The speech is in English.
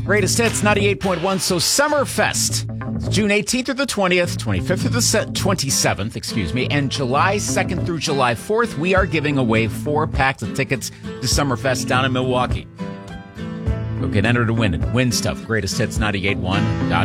Greatest Hits 98.1. So Summerfest. It's June 18th through the 20th, 25th through the 27th, and July 2nd through July 4th, we are giving away 4 packs of tickets to Summerfest down in Milwaukee. Go get entered to win it. Win stuff. GreatestHits981.com.